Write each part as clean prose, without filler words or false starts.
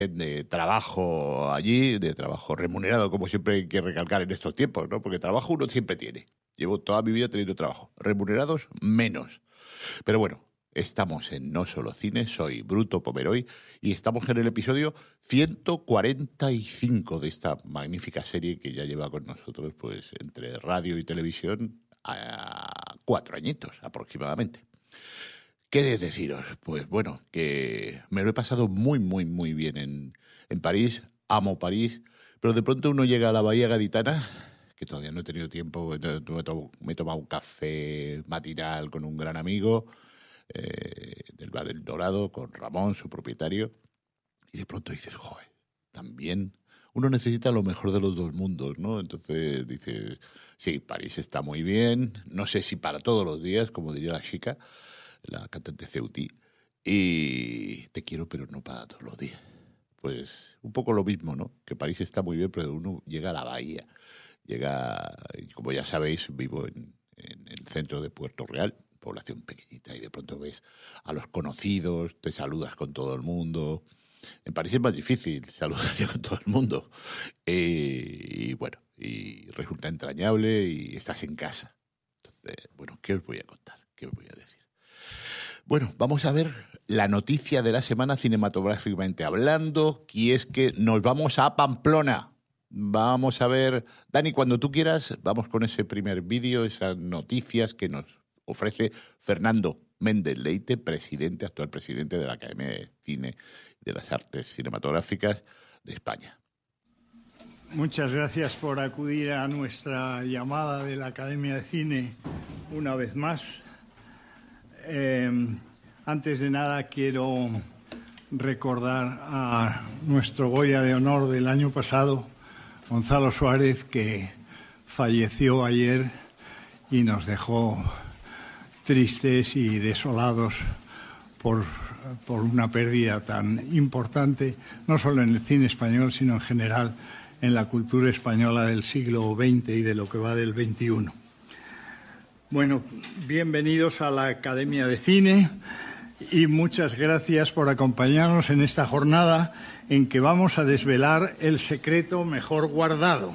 de trabajo allí, de trabajo remunerado, como siempre hay que recalcar en estos tiempos, ¿no? Porque trabajo uno siempre tiene. Llevo toda mi vida teniendo trabajo. Remunerados, menos. Pero bueno, estamos en No Solo Cine, soy Bruto Pomeroy y estamos en el episodio 145 de esta magnífica serie que ya lleva con nosotros, pues, entre radio y televisión a 4 añitos aproximadamente. ¿Qué deciros? Pues bueno, que me lo he pasado muy, muy, muy bien en París, amo París, pero de pronto uno llega a la Bahía Gaditana, que todavía no he tenido tiempo, me he tomado un café matinal con un gran amigo del bar El Dorado, con Ramón, su propietario, y de pronto dices, joder, también uno necesita lo mejor de los dos mundos, ¿no? Entonces dices, sí, París está muy bien, no sé si para todos los días, como diría la chica, la cantante Ceuti, y te quiero pero no para todos los días. Pues un poco lo mismo, ¿no? Que París está muy bien, pero uno llega a la bahía, llega, y como ya sabéis, vivo en el centro de Puerto Real, población pequeñita, y de pronto ves a los conocidos, te saludas con todo el mundo. En París es más difícil saludar con todo el mundo. Y bueno, y resulta entrañable y estás en casa. Entonces, bueno, ¿qué os voy a contar? ¿Qué os voy a decir? Bueno, vamos a ver la noticia de la semana cinematográficamente hablando, y es que nos vamos a Pamplona. Vamos a ver, Dani, cuando tú quieras, vamos con ese primer vídeo, esas noticias que nos ofrece Fernando Méndez Leite, actual presidente de la Academia de Cine y de las Artes Cinematográficas de España. Muchas gracias por acudir a nuestra llamada de la Academia de Cine una vez más. Antes de nada quiero recordar a nuestro Goya de Honor del año pasado, Gonzalo Suárez, que falleció ayer y nos dejó tristes y desolados por una pérdida tan importante, no solo en el cine español, sino en general en la cultura española del siglo XX y de lo que va del XXI. Bueno, bienvenidos a la Academia de Cine y muchas gracias por acompañarnos en esta jornada en que vamos a desvelar el secreto mejor guardado.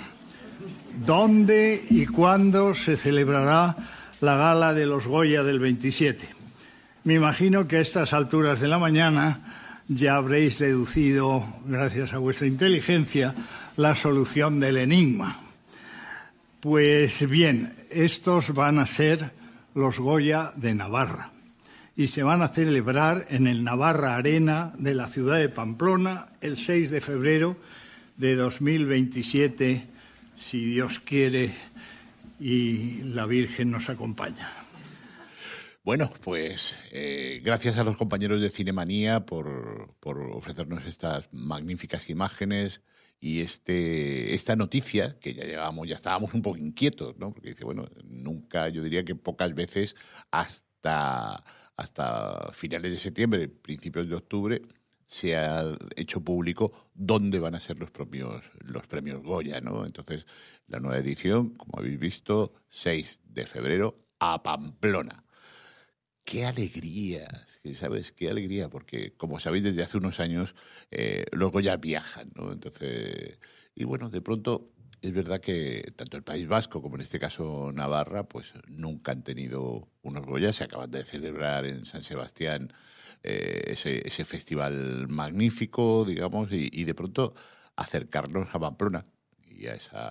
¿Dónde y cuándo se celebrará la gala de los Goya del 27? Me imagino que a estas alturas de la mañana ya habréis deducido, gracias a vuestra inteligencia, la solución del enigma. Pues bien, estos van a ser los Goya de Navarra y se van a celebrar en el Navarra Arena de la ciudad de Pamplona el 6 de febrero de 2027, si Dios quiere y la Virgen nos acompaña. Bueno, pues gracias a los compañeros de Cinemanía por ofrecernos estas magníficas imágenes y esta noticia, que ya estábamos un poco inquietos, ¿no? Porque dice, bueno, nunca, yo diría que pocas veces hasta finales de septiembre, principios de octubre, se ha hecho público dónde van a ser los premios Goya, ¿no? Entonces, la nueva edición, como habéis visto, 6 de febrero a Pamplona. ¡Qué alegría! ¿Sabes? ¡Qué alegría! Porque, como sabéis, desde hace unos años los Goya viajan, ¿no? Entonces, y bueno, de pronto es verdad que tanto el País Vasco como en este caso Navarra, pues nunca han tenido unos Goya. Se acaban de celebrar en San Sebastián ese festival magnífico, digamos, y de pronto acercarnos a Pamplona y a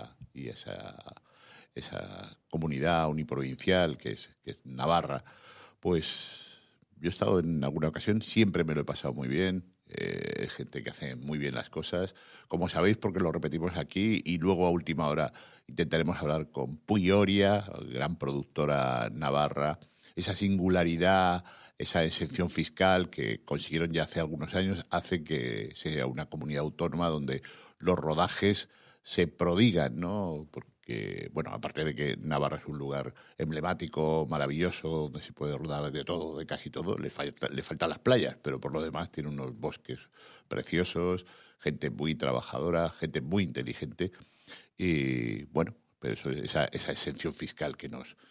esa comunidad uniprovincial que es Navarra. Pues yo he estado en alguna ocasión, siempre me lo he pasado muy bien. Es gente que hace muy bien las cosas, como sabéis, porque lo repetimos aquí, y luego a última hora intentaremos hablar con Puy Oria, gran productora navarra, esa singularidad, esa exención fiscal que consiguieron ya hace algunos años, hace que sea una comunidad autónoma donde los rodajes se prodigan, ¿no? Que, bueno, aparte de que Navarra es un lugar emblemático, maravilloso, donde se puede rodar de todo, de casi todo, le faltan las playas, pero por lo demás tiene unos bosques preciosos, gente muy trabajadora, gente muy inteligente, y bueno, pero esa exención fiscal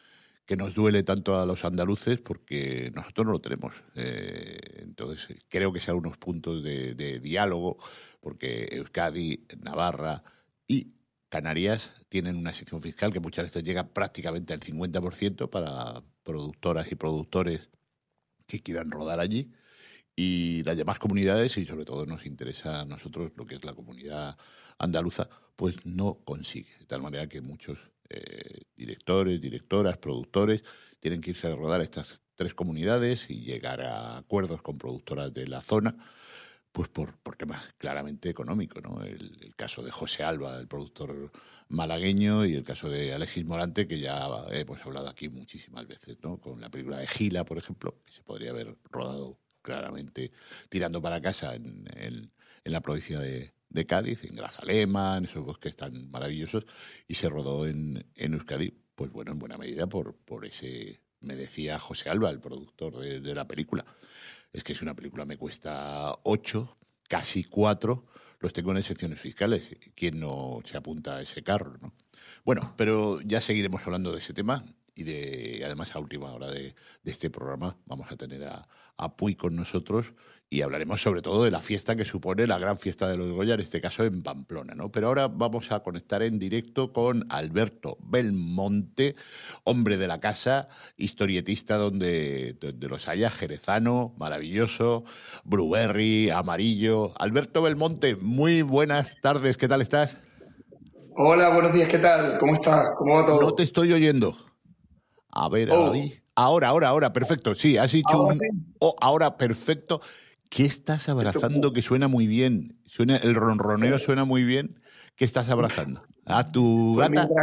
que nos duele tanto a los andaluces porque nosotros no lo tenemos. Entonces, creo que sean unos puntos de diálogo, porque Euskadi, Navarra y Canarias tienen una sección fiscal que muchas veces llega prácticamente al 50% para productoras y productores que quieran rodar allí. Y las demás comunidades, y sobre todo nos interesa a nosotros lo que es la comunidad andaluza, pues no consigue. De tal manera que muchos directores, directoras, productores tienen que irse a rodar a estas 3 comunidades y llegar a acuerdos con productoras de la zona, pues por temas claramente económicos, ¿no? El caso de José Alba, el productor malagueño, y el caso de Alexis Morante, que ya hemos hablado aquí muchísimas veces, ¿no? Con la película de Gila, por ejemplo, que se podría haber rodado claramente tirando para casa en la provincia de Cádiz, en Grazalema, en esos bosques tan maravillosos, y se rodó en Euskadi, pues bueno, en buena medida por ese, me decía José Alba, el productor de la película. Es que si una película me cuesta 8, casi 4, los tengo en excepciones fiscales. ¿Quién no se apunta a ese carro, no? Bueno, pero ya seguiremos hablando de ese tema y además a última hora de este programa vamos a tener a Puy con nosotros y hablaremos sobre todo de la fiesta que supone la gran fiesta de los Goya, en este caso en Pamplona, ¿no? Pero ahora vamos a conectar en directo con Alberto Belmonte, hombre de la casa, historietista donde los haya, jerezano, maravilloso, Bruberry, amarillo. Alberto Belmonte, muy buenas tardes, ¿qué tal estás? Hola, buenos días, ¿qué tal? ¿Cómo estás? ¿Cómo va todo? No te estoy oyendo. A ver, ahí. Ahora, perfecto. Sí, has dicho ¿Ahora un... sí? Oh, ahora, perfecto. ¿Qué estás abrazando que suena muy bien? El ronroneo suena muy bien. ¿Qué estás abrazando? ¿A tu Pues gata?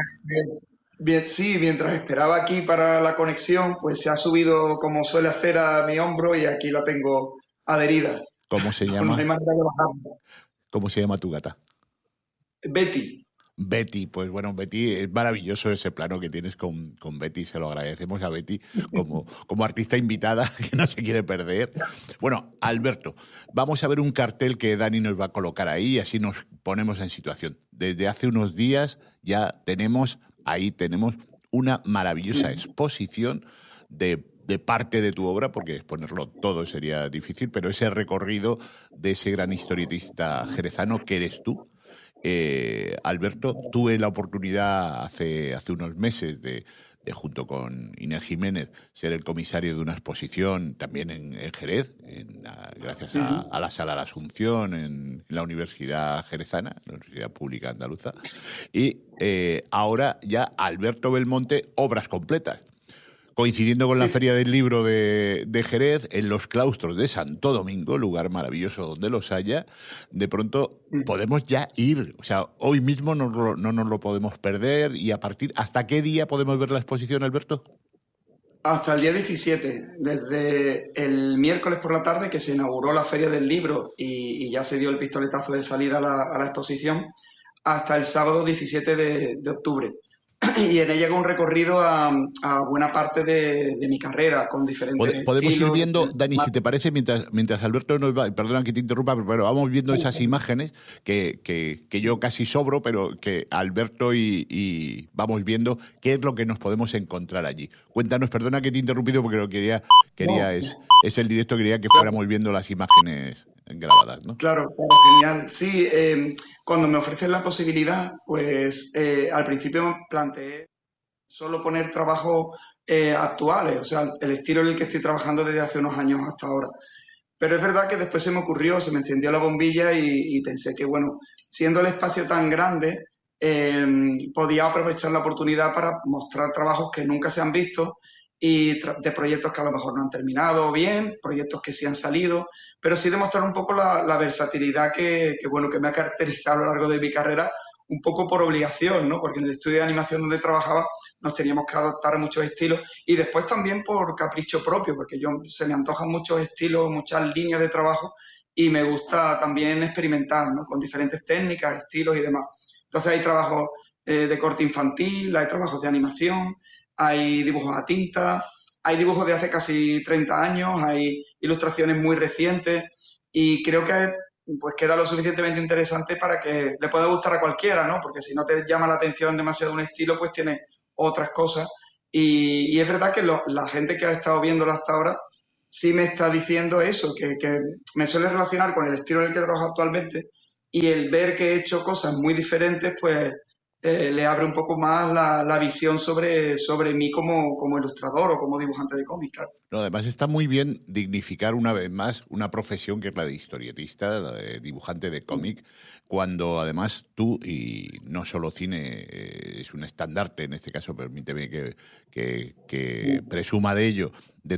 mientras esperaba aquí para la conexión, pues se ha subido como suele hacer a mi hombro y aquí la tengo adherida. ¿Cómo se No llama? hay manera de bajarla. ¿Cómo se llama tu gata? Betty. Betty, pues bueno, Betty, es maravilloso ese plano que tienes con Betty, se lo agradecemos a Betty como artista invitada que no se quiere perder. Bueno, Alberto, vamos a ver un cartel que Dani nos va a colocar ahí y así nos ponemos en situación. Desde hace unos días ya tenemos una maravillosa exposición de parte de tu obra, porque exponerlo todo sería difícil, pero ese recorrido de ese gran historietista jerezano que eres tú. Alberto, tuve la oportunidad hace unos meses de junto con Inés Jiménez, ser el comisario de una exposición también en Jerez, gracias a la Sala La Asunción, en la Universidad Jerezana, la Universidad Pública Andaluza. Y ahora ya Alberto Belmonte, obras completas. Coincidiendo con la Feria del Libro de Jerez, en los claustros de Santo Domingo, lugar maravilloso donde los haya, de pronto podemos ya ir. O sea, hoy mismo no nos lo podemos perder. ¿Y hasta qué día podemos ver la exposición, Alberto? Hasta el día 17, desde el miércoles por la tarde que se inauguró la Feria del Libro y ya se dio el pistoletazo de salida a la exposición, hasta el sábado 17 de octubre. Y en ella hago un recorrido a buena parte de mi carrera, con diferentes Podemos ir estilos. viendo, Dani, si te parece, mientras Alberto nos va, perdona que te interrumpa, pero vamos viendo esas imágenes que yo casi sobro, pero que Alberto y vamos viendo qué es lo que nos podemos encontrar allí. Cuéntanos, perdona que te he interrumpido porque lo quería es el directo, quería que fuéramos viendo las imágenes grabadas, ¿no? Claro, genial. Sí, cuando me ofrecen la posibilidad, pues al principio me planteé solo poner trabajos actuales, o sea, el estilo en el que estoy trabajando desde hace unos años hasta ahora. Pero es verdad que después se me ocurrió, se me encendió la bombilla y pensé que, bueno, siendo el espacio tan grande, podía aprovechar la oportunidad para mostrar trabajos que nunca se han visto y de proyectos que a lo mejor no han terminado bien, proyectos que sí han salido, pero sí demostrar un poco la versatilidad bueno, que me ha caracterizado a lo largo de mi carrera, un poco por obligación, ¿no? Porque en el estudio de animación donde trabajaba nos teníamos que adaptar a muchos estilos y después también por capricho propio, porque se me antojan muchos estilos, muchas líneas de trabajo y me gusta también experimentar, ¿no? Con diferentes técnicas, estilos y demás. Entonces hay trabajos de corte infantil, hay trabajos de animación, hay dibujos a tinta, hay dibujos de hace casi 30 años, hay ilustraciones muy recientes y creo que pues queda lo suficientemente interesante para que le pueda gustar a cualquiera, ¿no? Porque si no te llama la atención demasiado un estilo, pues tiene otras cosas Y es verdad que la gente que ha estado viéndolo hasta ahora sí me está diciendo eso, que me suele relacionar con el estilo en el que trabajo actualmente y el ver que he hecho cosas muy diferentes, pues le abre un poco más la visión sobre mí como ilustrador o como dibujante de cómics, claro. No, además está muy bien dignificar una vez más una profesión que es la de historietista, la de dibujante de cómic, cuando además tú, y no solo cine, es un estandarte, en este caso permíteme que presuma de ello, de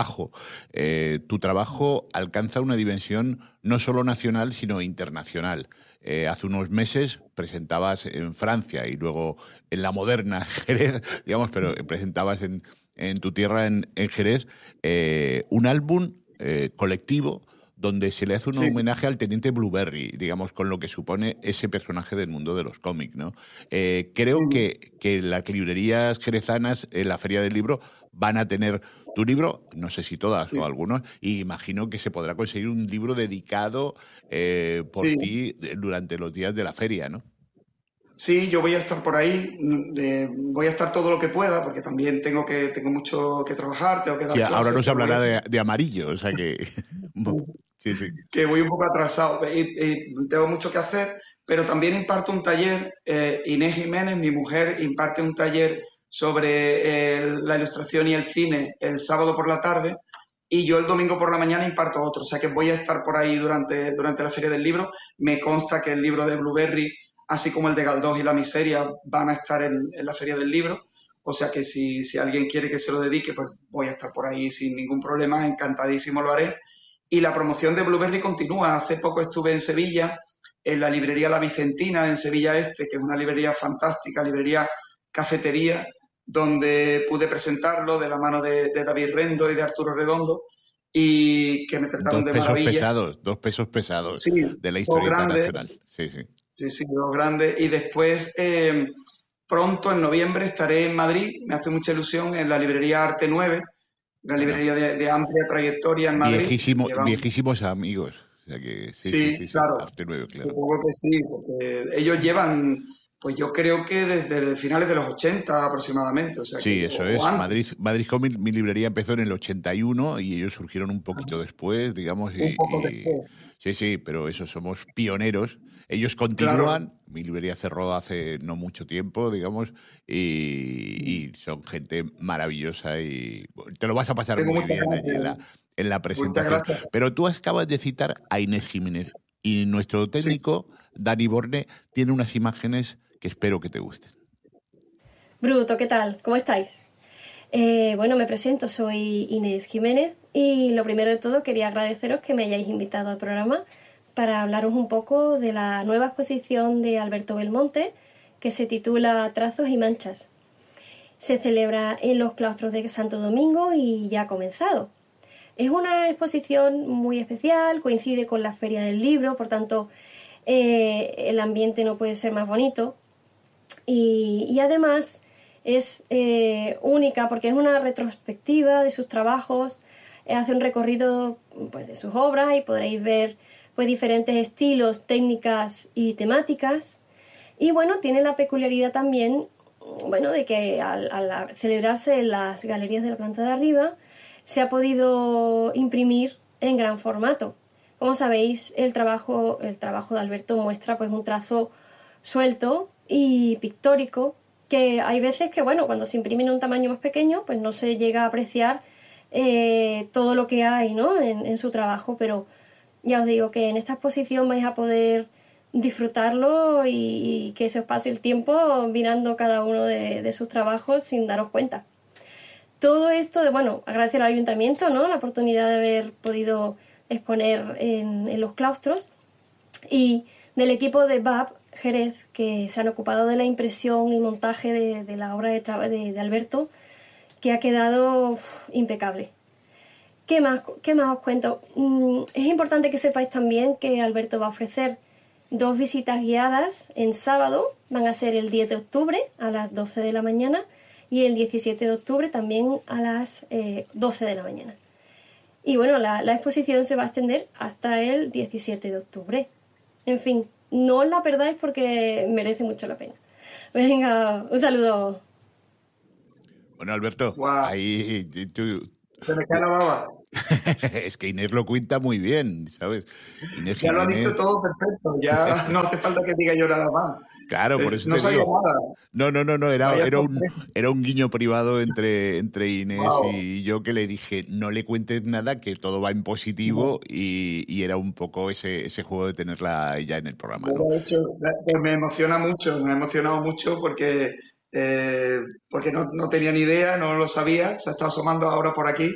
tu trabajo alcanza una dimensión no solo nacional, sino internacional. Hace unos meses presentabas en Francia y luego en la moderna Jerez, digamos, pero presentabas en tu tierra, en Jerez, un álbum colectivo donde se le hace un Sí, homenaje al teniente Blueberry, digamos, con lo que supone ese personaje del mundo de los cómics, ¿no? Creo mm, que las librerías jerezanas en la Feria del Libro van a tener tu libro, no sé si todas o sí, algunos, y imagino que se podrá conseguir un libro dedicado por sí. ti durante los días de la feria, ¿no? Sí, yo voy a estar por ahí, voy a estar todo lo que pueda, porque también tengo mucho que trabajar, tengo que Sí, dar ahora clases, nos pero hablará de amarillo, o sea que... sí, Sí, sí. que voy un poco atrasado y tengo mucho que hacer, pero también imparto un taller, Inés Jiménez, mi mujer, imparte un taller sobre la ilustración y el cine el sábado por la tarde y yo el domingo por la mañana imparto otro, o sea que voy a estar por ahí durante la Feria del Libro. Me consta que el libro de Blueberry, así como el de Galdós y La Miseria, van a estar en la Feria del Libro. O sea que si alguien quiere que se lo dedique, pues voy a estar por ahí sin ningún problema, encantadísimo lo haré. Y la promoción de Blueberry continúa. Hace poco estuve en Sevilla, en la librería La Vicentina, en Sevilla Este, que es una librería fantástica, librería cafetería, donde pude presentarlo de la mano de David Rendo y de Arturo Redondo, y que me trataron de maravilla. Dos pesos pesados Sí, de la dos historieta grandes, nacional. Sí, sí. sí, sí, dos grandes. Y después, pronto, en noviembre, estaré en Madrid, me hace mucha ilusión, en la librería Arte 9, una Bueno, librería de amplia trayectoria en Madrid. Llevan viejísimos amigos. O sea que sí, sí, Sí, sí, sí. claro, Arte 9, claro. supongo que sí, porque ellos llevan, pues yo creo que desde finales de los 80 aproximadamente, o sea que, Sí, eso o es. antes, Madrid Comic, mi librería empezó en el 81 y ellos surgieron un poquito después, digamos, un poco después. sí, sí, pero eso, somos pioneros. Ellos Claro, continúan, mi librería cerró hace no mucho tiempo, digamos, y son gente maravillosa y te lo vas a pasar tengo muy muchas bien ganas allí de ver. en la Muchas presentación. gracias. Pero tú acabas de citar a Inés Jiménez y nuestro Sí, técnico, Dani Borne, tiene unas imágenes que espero que te gusten. Bruto, ¿qué tal? ¿Cómo estáis? Bueno, me presento, soy Inés Jiménez y lo primero de todo quería agradeceros que me hayáis invitado al programa para hablaros un poco de la nueva exposición de Alberto Belmonte que se titula Trazos y Manchas. Se celebra en los claustros de Santo Domingo y ya ha comenzado. Es una exposición muy especial, coincide con la Feria del Libro, por tanto el ambiente no puede ser más bonito y además es única porque es una retrospectiva de sus trabajos, hace un recorrido pues, de sus obras y podréis ver pues, diferentes estilos, técnicas y temáticas. Y bueno, tiene la peculiaridad también bueno, de que al celebrarse en las galerías de la planta de arriba se ha podido imprimir en gran formato. Como sabéis, el trabajo de Alberto muestra pues, un trazo suelto y pictórico que hay veces que, bueno, cuando se imprime en un tamaño más pequeño, pues no se llega a apreciar todo lo que hay, ¿no? en su trabajo, pero ya os digo que en esta exposición vais a poder disfrutarlo y que se os pase el tiempo mirando cada uno de sus trabajos sin daros cuenta. Todo esto de, bueno, agradecer al ayuntamiento, ¿no? La oportunidad de haber podido exponer en los claustros y del equipo de BAP Jerez, que se han ocupado de la impresión y montaje de la obra de Alberto, que ha quedado impecable. ¿Qué más os cuento? Es importante que sepáis también que Alberto va a ofrecer 2 visitas guiadas en sábado, van a ser el 10 de octubre a las 12 de la mañana y el 17 de octubre también a las 12 de la mañana. Y bueno, la exposición se va a extender hasta el 17 de octubre. En fin, no os la perdáis porque merece mucho la pena. Venga, un saludo. Bueno, Alberto, Guau. ahí tú... Se me cae la baba. Es que Inés lo cuenta muy bien, ¿sabes? Inés Ya lo ha Jiménez... dicho todo perfecto. Ya no hace falta que diga yo nada más. Claro, por eso No te sabía digo. nada. No, Vaya sorpresa. era un guiño privado entre Inés Wow. y yo que le dije, no le cuentes nada, que todo va en positivo y era un poco ese juego de tenerla ella en el programa, Yo ¿no? lo he hecho, pues me emociona mucho, me ha emocionado mucho eh, porque no tenía ni idea, no lo sabía, se ha estado asomando ahora por aquí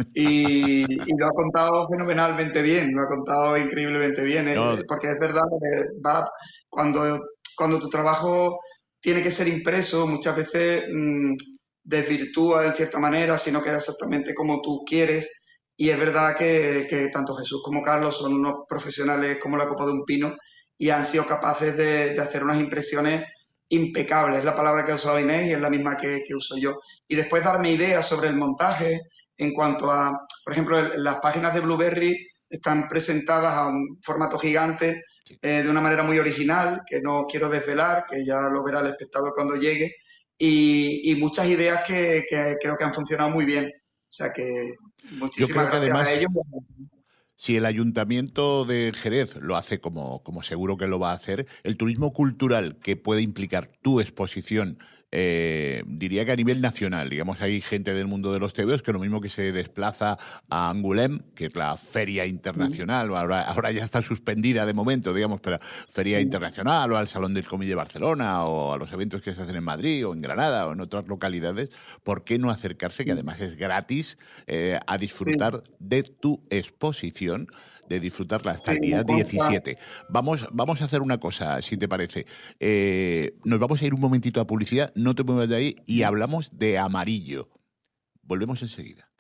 y lo ha contado fenomenalmente bien, lo ha contado increíblemente bien, No, porque es verdad que cuando, cuando tu trabajo tiene que ser impreso, muchas veces desvirtúa en cierta manera, si no queda exactamente como tú quieres. Y es verdad que tanto Jesús como Carlos son unos profesionales como la copa de un pino y han sido capaces de hacer unas impresiones impecables. Es la palabra que ha usado Inés y es la misma que uso yo. Y después darme ideas sobre el montaje en cuanto a, por ejemplo, las páginas de Blueberry están presentadas a un formato gigante sí. de una manera muy original, que no quiero desvelar, que ya lo verá el espectador cuando llegue, y muchas ideas que creo que han funcionado muy bien. O sea que Yo muchísimas creo que gracias a además, ellos. si el Ayuntamiento de Jerez lo hace como seguro que lo va a hacer, el turismo cultural que puede implicar tu exposición, diría que a nivel nacional, digamos, hay gente del mundo de los tebeos que lo mismo que se desplaza a Angoulême, que es la feria internacional, ahora ya está suspendida de momento, digamos, pero feria internacional, o al Salón del Cómic de Barcelona, o a los eventos que se hacen en Madrid, o en Granada, o en otras localidades, ¿por qué no acercarse, que además es gratis, a Sí, disfrutar de tu exposición, de disfrutarla hasta sí, el me día consta. 17? Vamos a hacer una cosa, si te parece. Nos vamos a ir un momentito a publicidad, no te muevas de ahí, y hablamos de Amarillo. Volvemos enseguida.